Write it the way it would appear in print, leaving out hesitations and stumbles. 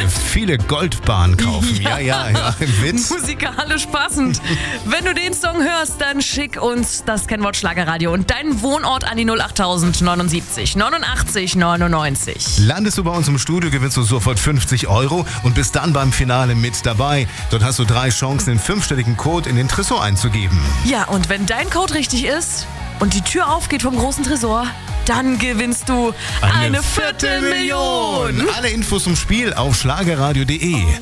viele Goldbahnen kaufen. Ja. Witz. Musikalisch passend. Wenn du den Song hörst, dann schick uns das Kennwort Schlagerradio und deinen Wohnort an die 08000 79 89 99. Landest du bei uns im Studio, gewinnst du sofort 50 € und bist dann beim Finale mit dabei. Dort hast du 3 Chancen, den 5-stelligen Code in den Tresor einzugeben. Ja, und wenn dein Code richtig ist und die Tür aufgeht vom großen Tresor, dann gewinnst du eine Viertelmillion. Alle Infos zum Spiel auf schlagerradio.de.